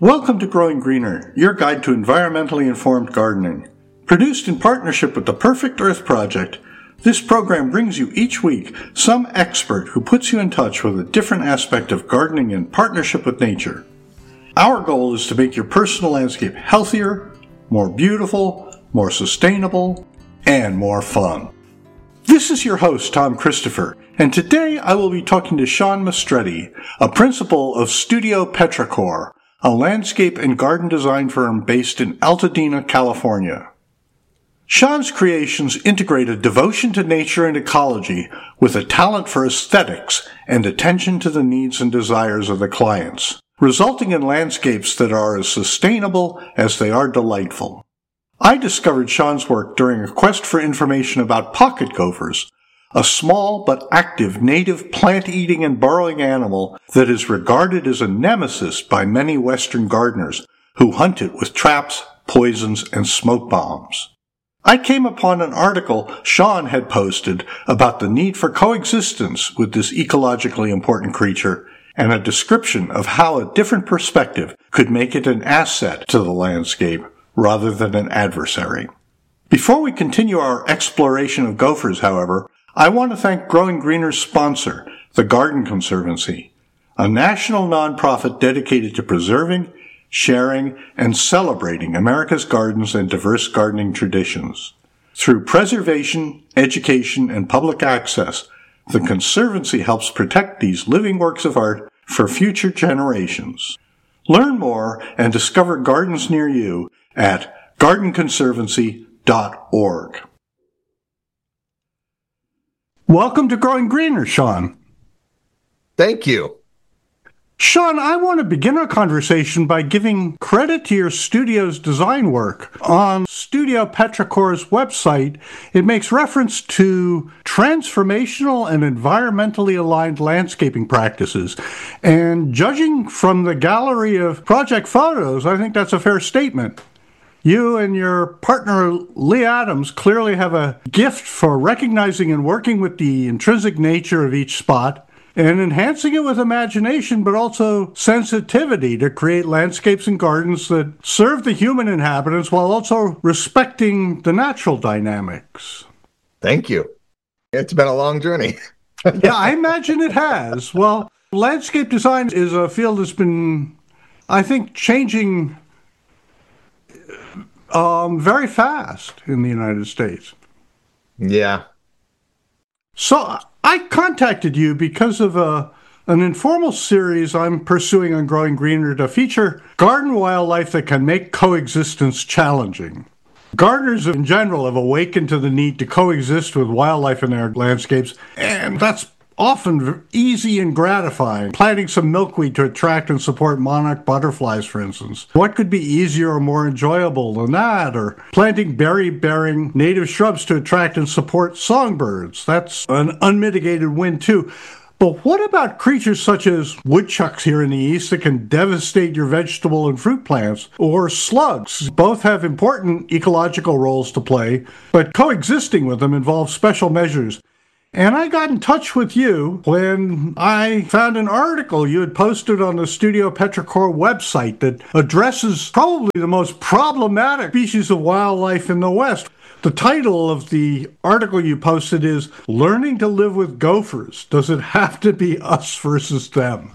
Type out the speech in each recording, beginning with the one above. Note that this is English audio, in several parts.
Welcome to Growing Greener, your guide to environmentally informed gardening. Produced in partnership with the Perfect Earth Project, this program brings you each week some expert who puts you in touch with a different aspect of gardening in partnership with nature. Our goal is to make your personal landscape healthier, more beautiful, more sustainable, and more fun. This is your host, Tom Christopher, and today I will be talking to Sean Mastretti, a principal of Studio Petrichor, a landscape and garden design firm based in Altadena, California. Sean's creations integrate a devotion to nature and ecology with a talent for aesthetics and attention to the needs and desires of the clients, resulting in landscapes that are as sustainable as they are delightful. I discovered Sean's work during a quest for information about pocket gophers, a small but active native plant-eating and burrowing animal that is regarded as a nemesis by many Western gardeners who hunt it with traps, poisons, and smoke bombs. I came upon an article Sean had posted about the need for coexistence with this ecologically important creature and a description of how a different perspective could make it an asset to the landscape rather than an adversary. Before we continue our exploration of gophers, however, I want to thank Growing Greener's sponsor, the Garden Conservancy, a national nonprofit dedicated to preserving, sharing, and celebrating America's gardens and diverse gardening traditions. Through preservation, education, and public access, the Conservancy helps protect these living works of art for future generations. Learn more and discover gardens near you at gardenconservancy.org. Welcome to Growing Greener, Sean. Thank you. Sean, I want to begin our conversation by giving credit to your studio's design work. On Studio Petrichor's website, it makes reference to transformational and environmentally aligned landscaping practices. And judging from the gallery of project photos, I think that's a fair statement. You and your partner, Lee Adams, clearly have a gift for recognizing and working with the intrinsic nature of each spot and enhancing it with imagination, but also sensitivity to create landscapes and gardens that serve the human inhabitants while also respecting the natural dynamics. Thank you. It's been a long journey. Yeah, I imagine it has. Well, landscape design is a field that's been, I think, changing very fast in the United States. Yeah. So I contacted you because of an informal series I'm pursuing on Growing Greener to feature garden wildlife that can make coexistence challenging. Gardeners in general have awakened to the need to coexist with wildlife in their landscapes, and that's often easy and gratifying. Planting some milkweed to attract and support monarch butterflies, for instance. What could be easier or more enjoyable than that? Or planting berry-bearing native shrubs to attract and support songbirds. That's an unmitigated win, too. But what about creatures such as woodchucks here in the east that can devastate your vegetable and fruit plants? Or slugs? Both have important ecological roles to play, but coexisting with them involves special measures. And I got in touch with you when I found an article you had posted on the Studio Petrichor website that addresses probably the most problematic species of wildlife in the West. The title of the article you posted is Learning to Live with Gophers. Does it have to be us versus them?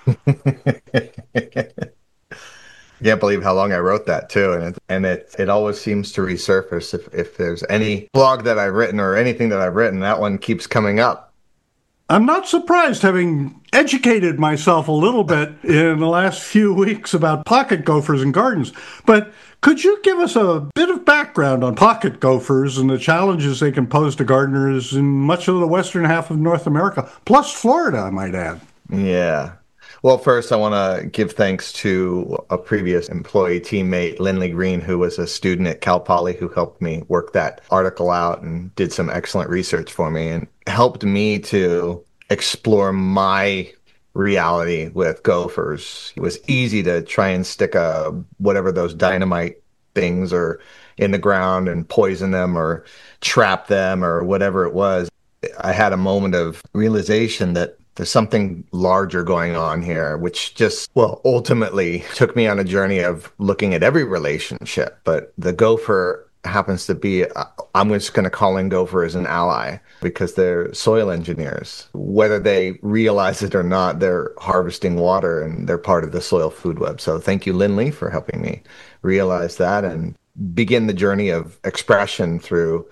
I can't believe how long I wrote that too, and it always seems to resurface if there's any blog that I've written or anything that I've written, that one keeps coming up. I'm not surprised, having educated myself a little bit in the last few weeks about pocket gophers and gardens. But could you give us a bit of background on pocket gophers and the challenges they can pose to gardeners in much of the western half of North America, plus Florida, I might add? Yeah. Well, first, I want to give thanks to a previous employee teammate, Lindley Green, who was a student at Cal Poly, who helped me work that article out and did some excellent research for me and helped me to explore my reality with gophers. It was easy to try and stick whatever those dynamite things are in the ground and poison them or trap them or whatever it was. I had a moment of realization that There's something larger going on here, which just, well, ultimately took me on a journey of looking at every relationship. But the gopher happens to be, I'm just going to call in gopher as an ally because they're soil engineers. Whether they realize it or not, they're harvesting water and they're part of the soil food web. So thank you, Lindley, for helping me realize that and begin the journey of expression through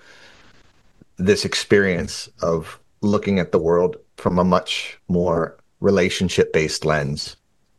this experience of looking at the world from a much more relationship-based lens.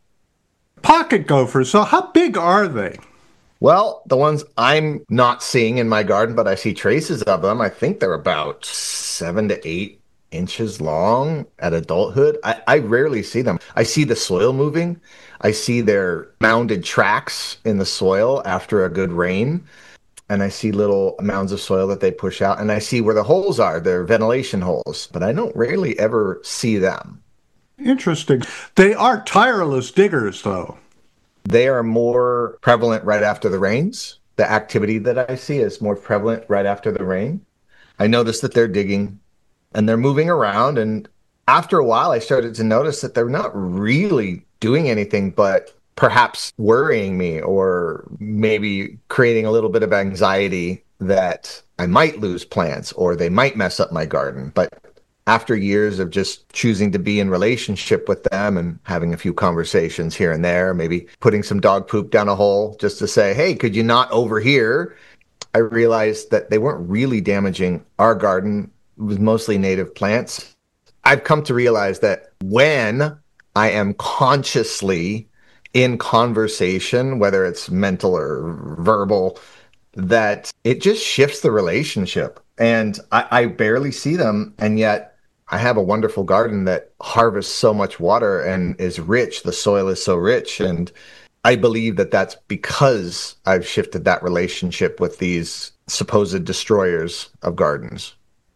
Pocket gophers, so how big are they? Well, the ones I'm not seeing in my garden, but I see traces of them, I think they're about 7 to 8 inches long at adulthood. I rarely see them. I see the soil moving. I see their mounded tracks in the soil after a good rain. And I see little mounds of soil that they push out. And I see where the holes are, their ventilation holes. But I don't rarely ever see them. Interesting. They are tireless diggers, though. They are more prevalent right after the rains. The activity that I see is more prevalent right after the rain. I notice that they're digging and they're moving around. And after a while, I started to notice that they're not really doing anything but perhaps worrying me or maybe creating a little bit of anxiety that I might lose plants or they might mess up my garden. But after years of just choosing to be in relationship with them and having a few conversations here and there, maybe putting some dog poop down a hole just to say, hey, could you not over here? I realized that they weren't really damaging our garden. It was mostly native plants. I've come to realize that when I am consciously in conversation, whether it's mental or verbal, that it just shifts the relationship. And I barely see them. And yet I have a wonderful garden that harvests so much water and is rich. The soil is so rich. And I believe that that's because I've shifted that relationship with these supposed destroyers of gardens.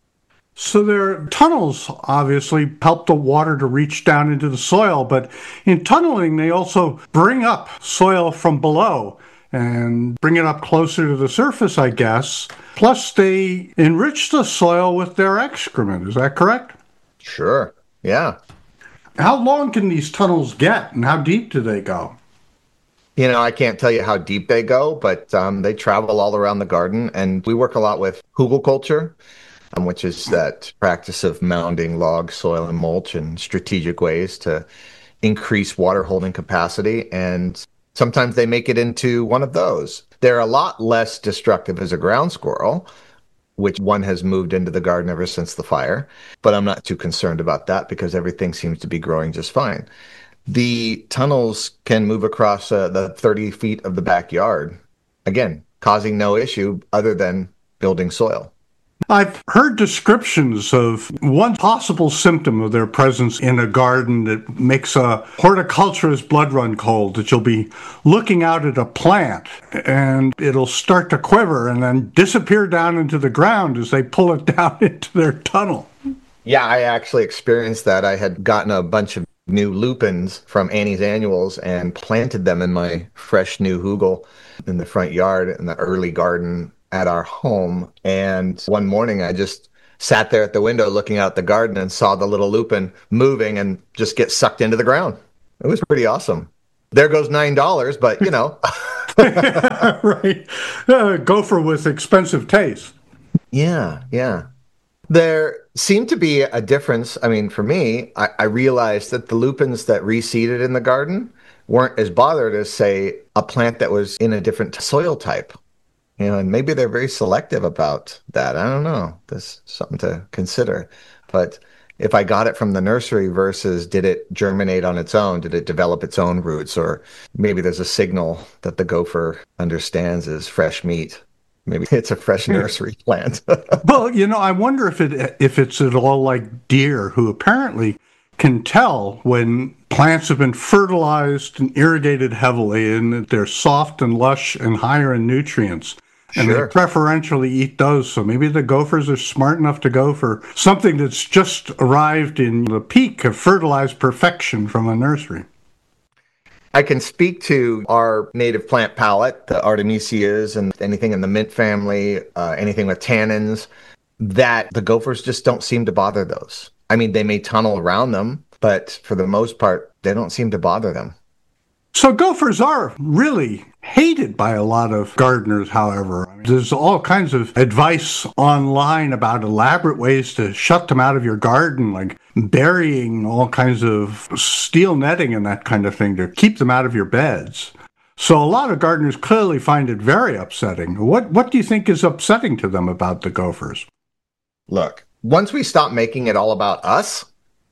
So their tunnels obviously help the water to reach down into the soil, but in tunneling, they also bring up soil from below and bring it up closer to the surface, I guess. Plus, they enrich the soil with their excrement. Is that correct? Sure. Yeah. How long can these tunnels get, and how deep do they go? You know, I can't tell you how deep they go, but they travel all around the garden, and we work a lot with hugelkultur, which is that practice of mounding log, soil, and mulch in strategic ways to increase water holding capacity. And sometimes they make it into one of those. They're a lot less destructive as a ground squirrel, which one has moved into the garden ever since the fire. But I'm not too concerned about that because everything seems to be growing just fine. The tunnels can move across the 30 feet of the backyard, again, causing no issue other than building soil. I've heard descriptions of one possible symptom of their presence in a garden that makes a horticulturist's blood run cold, that you'll be looking out at a plant and it'll start to quiver and then disappear down into the ground as they pull it down into their tunnel. Yeah, I actually experienced that. I had gotten a bunch of new lupins from Annie's Annuals and planted them in my fresh new hugel in the front yard in the early garden at our home. And one morning I just sat there at the window looking out the garden and saw the little lupin moving and just get sucked into the ground. It was pretty awesome. There goes $9, but you know. Right. Gopher with expensive taste. Yeah. There seemed to be a difference. I mean, for me, I realized that the lupins that reseeded in the garden weren't as bothered as, say, a plant that was in a different soil type. You know, and maybe they're very selective about that. I don't know. That's something to consider. But if I got it from the nursery versus did it germinate on its own? Did it develop its own roots? Or maybe there's a signal that the gopher understands as fresh meat. Maybe it's a fresh nursery plant. Well, you know, I wonder if it's at all like deer, who apparently can tell when plants have been fertilized and irrigated heavily and that they're soft and lush and higher in nutrients. And Sure. They preferentially eat those. So maybe the gophers are smart enough to go for something that's just arrived in the peak of fertilized perfection from a nursery. I can speak to our native plant palette, the Artemisias and anything in the mint family, anything with tannins, that the gophers just don't seem to bother those. I mean, they may tunnel around them, But for the most part, they don't seem to bother them. So gophers are really hated by a lot of gardeners, however. There's all kinds of advice online about elaborate ways to shut them out of your garden, like burying all kinds of steel netting and that kind of thing to keep them out of your beds. So a lot of gardeners clearly find it very upsetting. What do you think is upsetting to them about the gophers? Look, once we stop making it all about us,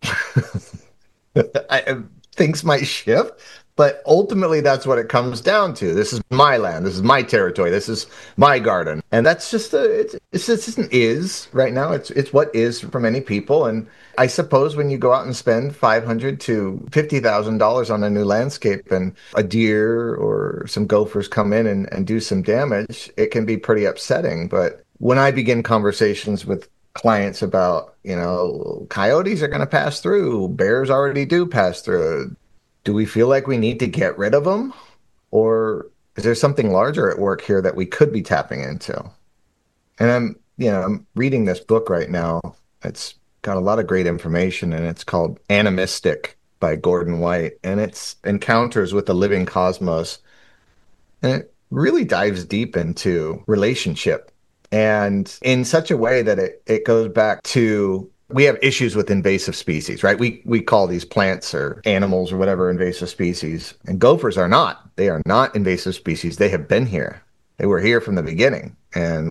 things might shift. But ultimately, that's what it comes down to. This is my land. This is my territory. This is my garden. And that's just it's just an is right now. It's what is for many people. And I suppose when you go out and spend $500 to $50,000 on a new landscape and a deer or some gophers come in and do some damage, it can be pretty upsetting. But when I begin conversations with clients about, coyotes are going to pass through, bears already do pass through. Do we feel like we need to get rid of them? Or is there something larger at work here that we could be tapping into? And I'm reading this book right now. It's got a lot of great information, and it's called Animistic by Gordon White. And it's Encounters with the Living Cosmos. And it really dives deep into relationship, and in such a way that it goes back to, we have issues with invasive species, right? We call these plants or animals or whatever invasive species, and gophers are not. They are not invasive species. They have been here. They were here from the beginning. And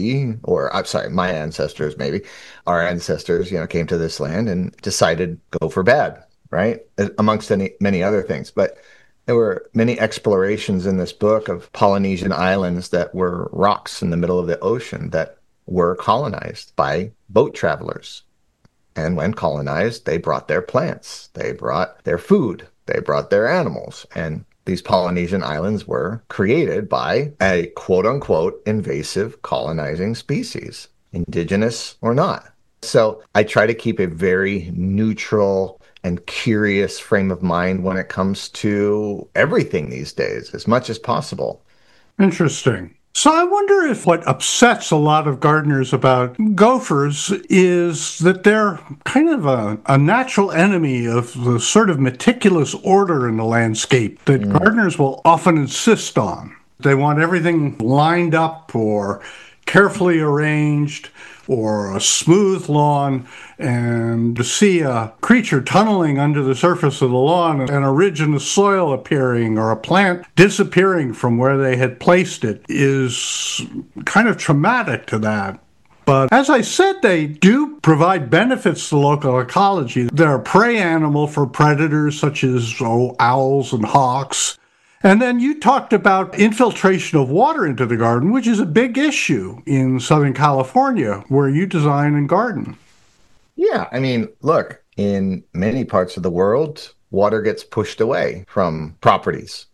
my ancestors, maybe, our ancestors, came to this land and decided gopher bad, right? Amongst many other things. But there were many explorations in this book of Polynesian islands that were rocks in the middle of the ocean that were colonized by boat travelers. And when colonized, they brought their plants, they brought their food, they brought their animals. And these Polynesian islands were created by a quote-unquote invasive colonizing species, indigenous or not. So I try to keep a very neutral and curious frame of mind when it comes to everything these days, as much as possible. Interesting. So I wonder if what upsets a lot of gardeners about gophers is that they're kind of a natural enemy of the sort of meticulous order in the landscape that gardeners will often insist on. They want everything lined up or carefully arranged or a smooth lawn, and to see a creature tunneling under the surface of the lawn and a ridge in the soil appearing or a plant disappearing from where they had placed it is kind of traumatic to that. But as I said, they do provide benefits to local ecology. They're a prey animal for predators such as owls and hawks. And then you talked about infiltration of water into the garden, which is a big issue in Southern California, where you design and garden. Yeah, look, in many parts of the world, water gets pushed away from properties.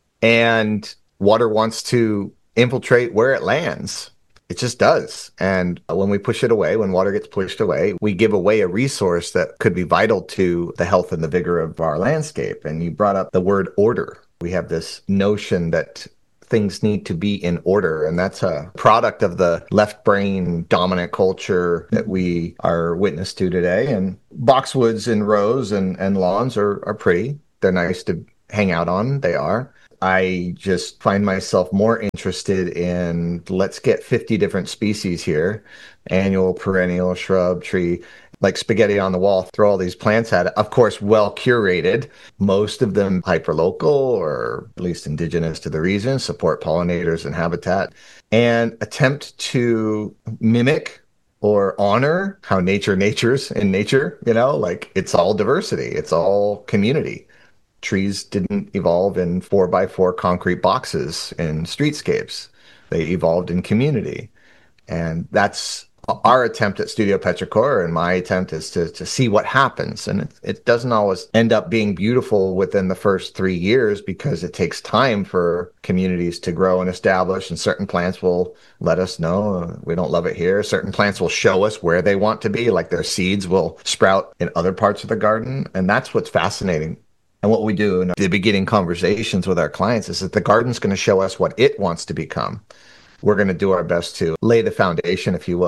And water wants to infiltrate where it lands. It just does. And when we push it away, when water gets pushed away, we give away a resource that could be vital to the health and the vigor of our landscape. And you brought up the word order. We have this notion that things need to be in order, and that's a product of the left brain dominant culture that we are witness to today. And boxwoods and rows and lawns are pretty. They're nice to hang out on. They are. I just find myself more interested in, let's get 50 different species here, annual, perennial, shrub, tree, like spaghetti on the wall, throw all these plants at it. Of course, well curated, most of them hyperlocal or at least indigenous to the region, support pollinators and habitat, and attempt to mimic or honor how natures in nature, like it's all diversity, it's all community. Trees didn't evolve in 4x4 concrete boxes in streetscapes. They evolved in community. And that's our attempt at Studio Petrichor, and my attempt is to see what happens. And it doesn't always end up being beautiful within the first 3 years because it takes time for communities to grow and establish, and certain plants will let us know we don't love it here. Certain plants will show us where they want to be, like their seeds will sprout in other parts of the garden. And that's what's fascinating. And what we do in the beginning conversations with our clients is that the garden's going to show us what it wants to become. We're going to do our best to lay the foundation, if you will.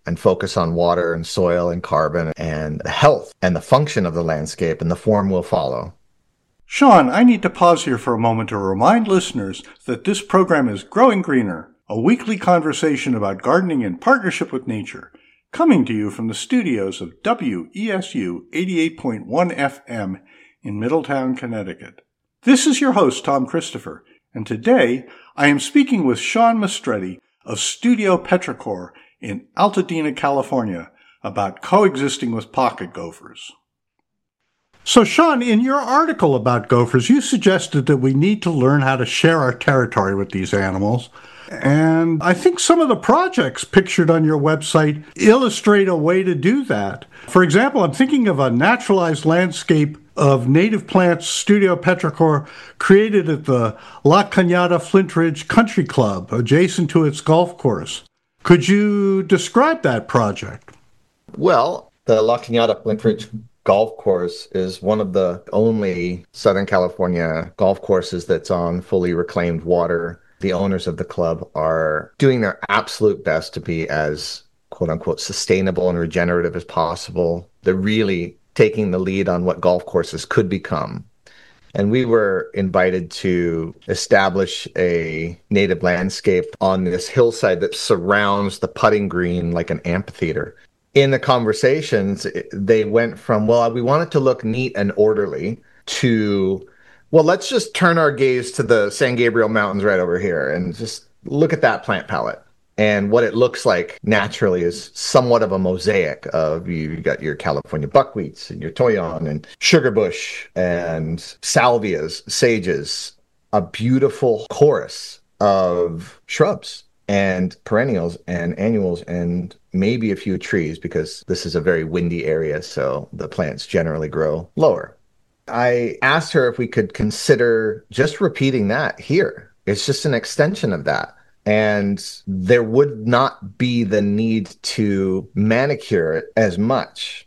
and focus on water and soil and carbon and the health and the function of the landscape, and the form will follow. Sean, I need to pause here for a moment to remind listeners that this program is Growing Greener, a weekly conversation about gardening in partnership with nature, coming to you from the studios of WESU 88.1 FM in Middletown, Connecticut. This is your host, Tom Christopher, and today I am speaking with Sean Mastretti of Studio Petrichor in Altadena, California, about coexisting with pocket gophers. So, Sean, in your article about gophers, you suggested that we need to learn how to share our territory with these animals. And I think some of the projects pictured on your website illustrate a way to do that. For example, I'm thinking of a naturalized landscape of native plants Studio Petrichor created at the La Cañada Flint Ridge Country Club, adjacent to its golf course. Could you describe that project? Well, the La Cañada Flint Ridge Golf Course is one of the only Southern California golf courses that's on fully reclaimed water. The owners of the club are doing their absolute best to be as quote unquote sustainable and regenerative as possible. They're really taking the lead on what golf courses could become. And we were invited to establish a native landscape on this hillside that surrounds the putting green like an amphitheater. In the conversations, they went from, well, we want it to look neat and orderly to, well, let's just turn our gaze to the San Gabriel Mountains right over here and just look at that plant palette. And what it looks like naturally is somewhat of a mosaic of you got your California buckwheats and your toyon and sugarbush and salvias, sages, a beautiful chorus of shrubs and perennials and annuals and maybe a few trees, because this is a very windy area, so the plants generally grow lower. I asked her if we could consider just repeating that here. It's just an extension of that. And there would not be the need to manicure it as much,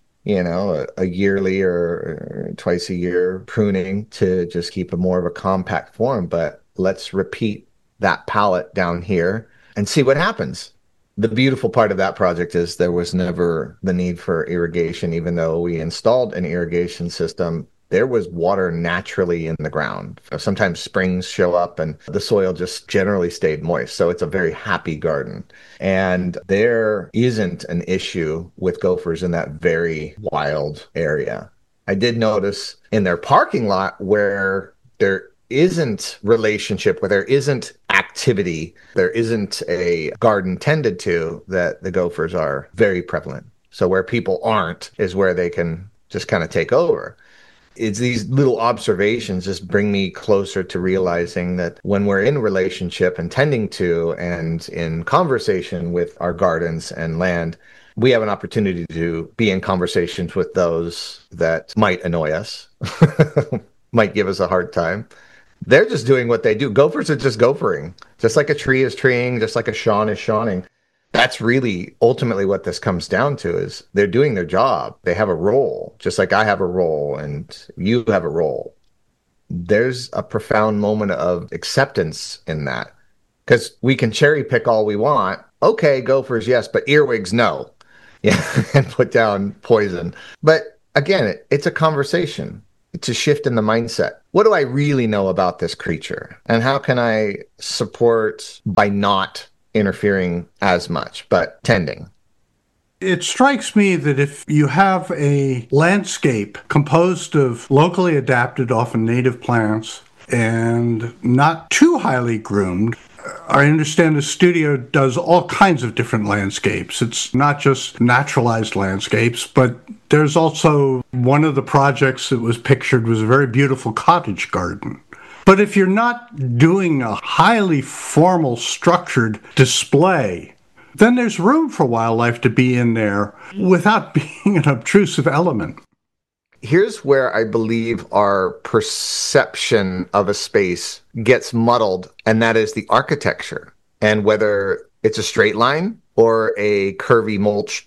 a yearly or twice a year pruning to just keep a more of a compact form. But let's repeat that palette down here and see what happens. The beautiful part of that project is there was never the need for irrigation. Even though we installed an irrigation system, there was water naturally in the ground. Sometimes springs show up and the soil just generally stayed moist. So it's a very happy garden. And there isn't an issue with gophers in that very wild area. I did notice in their parking lot where there isn't relationship, where there isn't activity, there isn't a garden tended to, that the gophers are very prevalent. So where people aren't is where they can just kind of take over. It's these little observations just bring me closer to realizing that when we're in relationship and tending to and in conversation with our gardens and land, we have an opportunity to be in conversations with those that might annoy us, might give us a hard time. They're just doing what they do. Gophers are just gophering, just like a tree is treeing, just like a Sean is Shawning. That's really ultimately what this comes down to, is they're doing their job. They have a role, just like I have a role and you have a role. There's a profound moment of acceptance in that, because we can cherry pick all we want. Okay, gophers, yes, but earwigs, no. Yeah, and put down poison. But again, it's a conversation. It's a shift in the mindset. What do I really know about this creature? And how can I support by not interfering as much, but tending? It strikes me that if you have a landscape composed of locally adapted, often native plants, and not too highly groomed, I understand the studio does all kinds of different landscapes. It's not just naturalized landscapes, but there's also one of the projects that was pictured was a very beautiful cottage garden. But if you're not doing a highly formal, structured display, then there's room for wildlife to be in there without being an obtrusive element. Here's where I believe our perception of a space gets muddled, and that is the architecture, and whether it's a straight line or a curvy mulch path.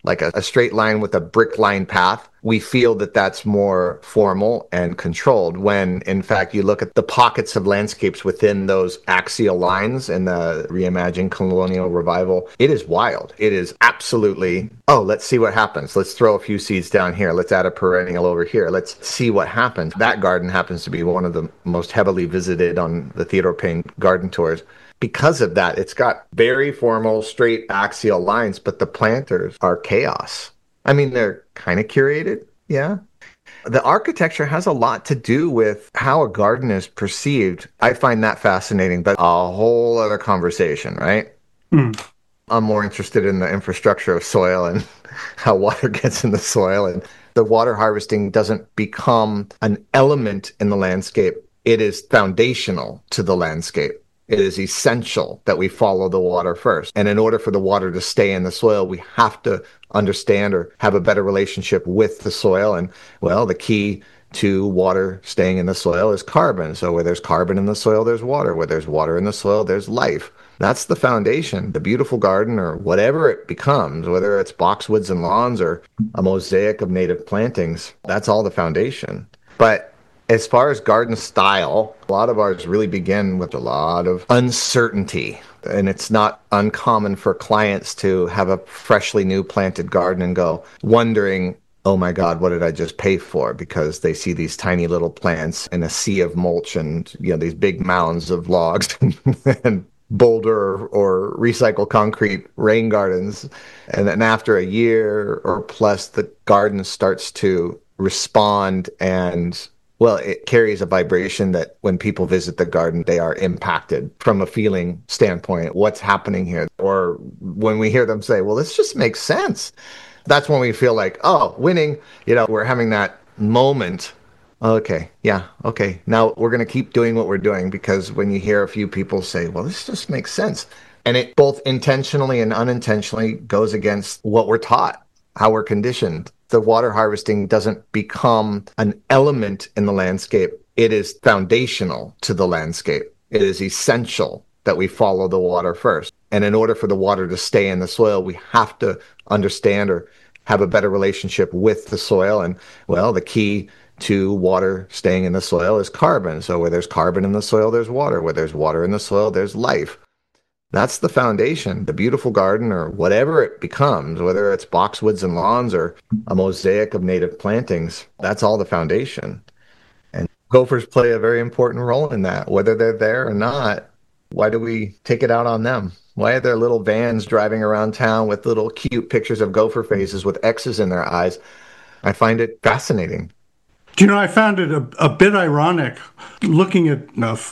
like a straight line with a brick line path, we feel that that's more formal and controlled, when in fact you look at the pockets of landscapes within those axial lines in the reimagined colonial revival. It is wild. It is absolutely, oh, let's see what happens. Let's throw a few seeds down here. Let's add a perennial over here. Let's see what happens. That garden happens to be one of the most heavily visited on the Theodore Payne garden tours. Because of that, it's got very formal, straight axial lines, but the planters are chaos. I mean, they're kind of curated, yeah. The architecture has a lot to do with how a garden is perceived. I find that fascinating, but a whole other conversation, right? Mm. I'm more interested in the infrastructure of soil and how water gets in the soil. And the water harvesting doesn't become an element in the landscape. It is foundational to the landscape. It is essential that we follow the water first. And in order for the water to stay in the soil, we have to understand or have a better relationship with the soil. And, well, the key to water staying in the soil is carbon. So where there's carbon in the soil, there's water. Where there's water in the soil, there's life. That's the foundation. The beautiful garden, or whatever it becomes, whether it's boxwoods and lawns or a mosaic of native plantings, that's all the foundation. But as far as garden style, a lot of ours really begin with a lot of uncertainty. And it's not uncommon for clients to have a freshly new planted garden and go wondering, oh my God, what did I just pay for? Because they see these tiny little plants in a sea of mulch and, you know, these big mounds of logs and boulder or recycled concrete rain gardens. And then after a year or plus, the garden starts to respond, and well, it carries a vibration that when people visit the garden, they are impacted from a feeling standpoint. What's happening here? Or when we hear them say, well, this just makes sense. That's when we feel like, oh, winning. You know, we're having that moment. Okay, yeah, okay. Now we're going to keep doing what we're doing, because when you hear a few people say, well, this just makes sense. And it both intentionally and unintentionally goes against what we're taught, how we're conditioned. The water harvesting doesn't become an element in the landscape. It is foundational to the landscape. It is essential that we follow the water first. And in order for the water to stay in the soil, we have to understand or have a better relationship with the soil. And, well, the key to water staying in the soil is carbon. So where there's carbon in the soil, there's water. Where there's water in the soil, there's life. That's the foundation. The beautiful garden, or whatever it becomes, whether it's boxwoods and lawns or a mosaic of native plantings, that's all the foundation. And gophers play a very important role in that, whether they're there or not. Why do we take it out on them? Why are there little vans driving around town with little cute pictures of gopher faces with X's in their eyes? I find it fascinating. Do you know, I found it a bit ironic looking at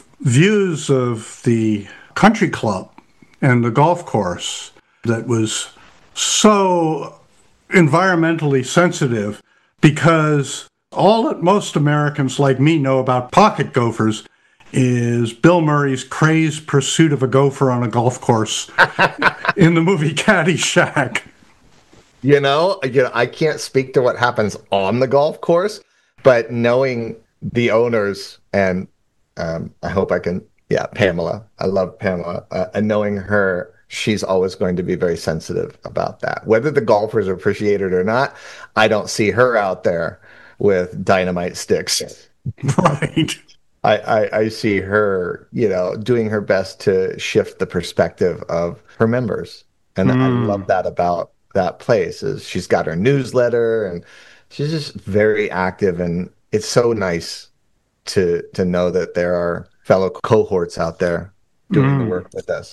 views of the country club and the golf course that was so environmentally sensitive, because all that most Americans like me know about pocket gophers is Bill Murray's crazed pursuit of a gopher on a golf course in the movie Caddyshack. You know, I can't speak to what happens on the golf course, but knowing the owners, and I hope I can, Pamela. I love Pamela. And knowing her, she's always going to be very sensitive about that. Whether the golfers appreciate it or not, I don't see her out there with dynamite sticks. Right. I see her, doing her best to shift the perspective of her members. And I love that about that place, is she's got her newsletter and she's just very active. And it's so nice to know that there are fellow cohorts out there doing the work with us,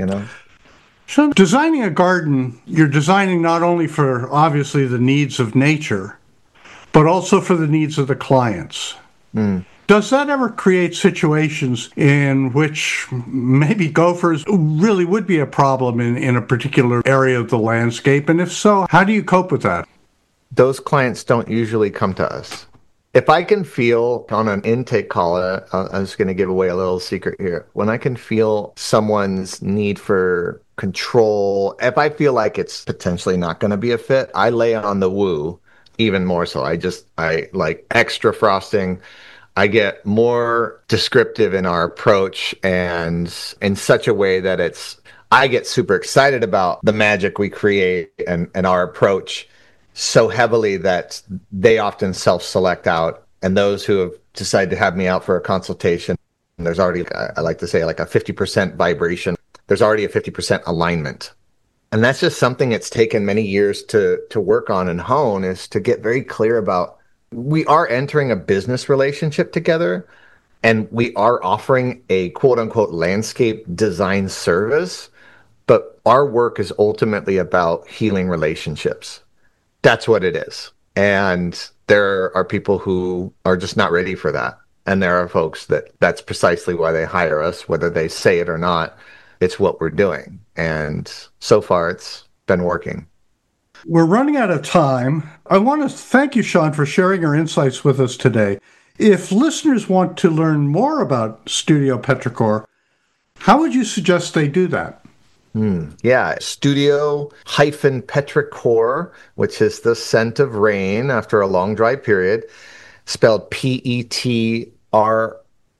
So designing a garden, you're designing not only for obviously the needs of nature, but also for the needs of the clients. Does that ever create situations in which maybe gophers really would be a problem in a particular area of the landscape? And if so, how do you cope with that? Those clients don't usually come to us. If I can feel on an intake call, I'm just going to give away a little secret here. When I can feel someone's need for control, if I feel like it's potentially not going to be a fit, I lay on the woo even more so. I like extra frosting. I get more descriptive in our approach, and in such a way that it's I get super excited about the magic we create and our approach so heavily that they often self-select out. And those who have decided to have me out for a consultation, there's already, I like to say, like a 50% vibration. There's already a 50% alignment. And that's just something it's taken many years to work on and hone, is to get very clear about, we are entering a business relationship together, and we are offering a quote unquote landscape design service, but our work is ultimately about healing relationships. That's what it is. And there are people who are just not ready for that. And there are folks that's precisely why they hire us, whether they say it or not. It's what we're doing. And so far, it's been working. We're running out of time. I want to thank you, Sean, for sharing your insights with us today. If listeners want to learn more about Studio Petrichor, how would you suggest they do that? Yeah, Studio-Petrichor, which is the scent of rain after a long dry period, spelled Petrichor,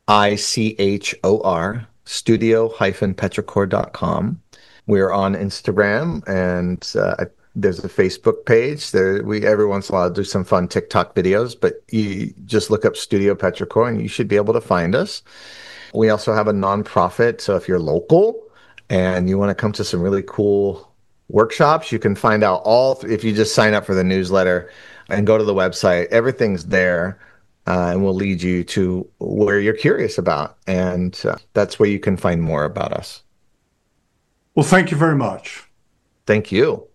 studio-petrichor.com. We're on Instagram, and there's a Facebook page. We every once in a while do some fun TikTok videos, but you just look up Studio Petrichor and you should be able to find us. We also have a nonprofit, so if you're local and you want to come to some really cool workshops, you can find out if you just sign up for the newsletter and go to the website. Everything's there, and we'll lead you to where you're curious about. And that's where you can find more about us. Well, thank you very much. Thank you.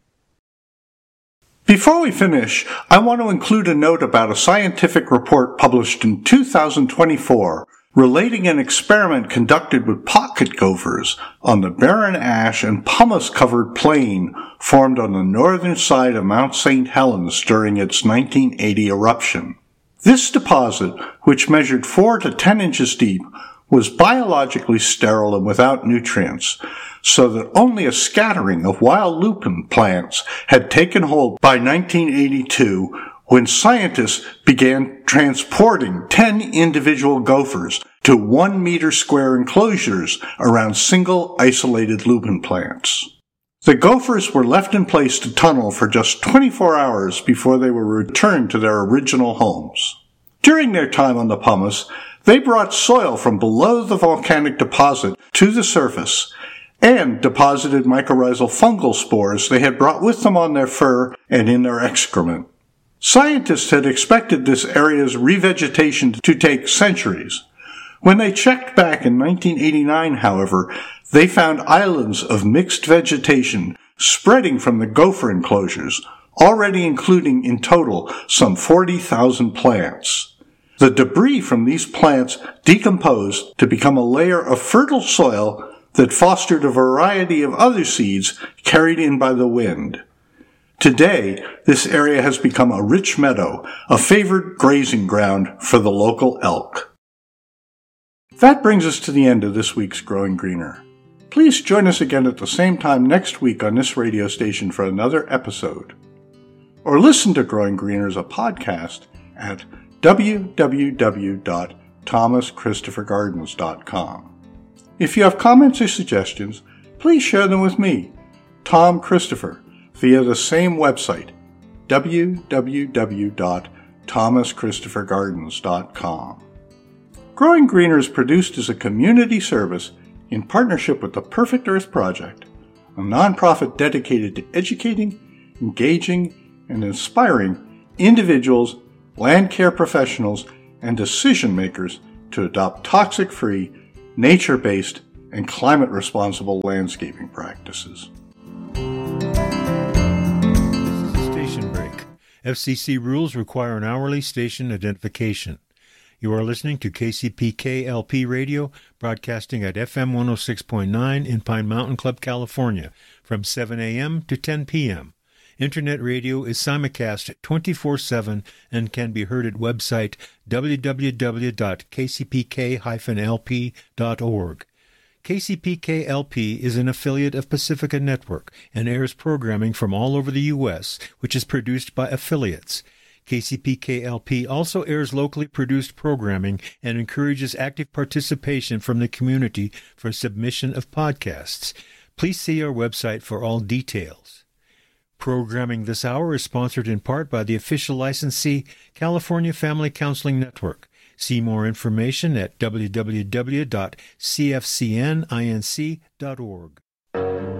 Before we finish, I want to include a note about a scientific report published in 2024 relating an experiment conducted with pocket gophers on the barren ash and pumice-covered plain formed on the northern side of Mount St. Helens during its 1980 eruption. This deposit, which measured 4 to 10 inches deep, was biologically sterile and without nutrients, so that only a scattering of wild lupin plants had taken hold by 1982, when scientists began transporting 10 individual gophers to 1 meter square enclosures around single isolated lupin plants. The gophers were left in place to tunnel for just 24 hours before they were returned to their original homes. During their time on the pumice, they brought soil from below the volcanic deposit to the surface and deposited mycorrhizal fungal spores they had brought with them on their fur and in their excrement. Scientists had expected this area's revegetation to take centuries. When they checked back in 1989, however, they found islands of mixed vegetation spreading from the gopher enclosures, already including in total some 40,000 plants. The debris from these plants decomposed to become a layer of fertile soil that fostered a variety of other seeds carried in by the wind. Today, this area has become a rich meadow, a favored grazing ground for the local elk. That brings us to the end of this week's Growing Greener. Please join us again at the same time next week on this radio station for another episode. Or listen to Growing Greener as a podcast at www.thomaschristophergardens.com. If you have comments or suggestions, please share them with me, Tom Christopher, via the same website, www.thomaschristophergardens.com. Growing Greener is produced as a community service in partnership with the Perfect Earth Project, a nonprofit dedicated to educating, engaging, and inspiring individuals, land care professionals, and decision makers to adopt toxic-free, nature-based, and climate-responsible landscaping practices. Station break. FCC rules require an hourly station identification. You are listening to KCPK-LP Radio, broadcasting at FM 106.9 in Pine Mountain Club, California, from 7 a.m. to 10 p.m. Internet radio is simulcast 24/7 and can be heard at website www.kcpk-lp.org. KCPK-LP is an affiliate of Pacifica Network and airs programming from all over the U.S., which is produced by affiliates. KCPK-LP also airs locally produced programming and encourages active participation from the community for submission of podcasts. Please see our website for all details. Programming this hour is sponsored in part by the official licensee, California Family Counseling Network. See more information at www.cfcninc.org.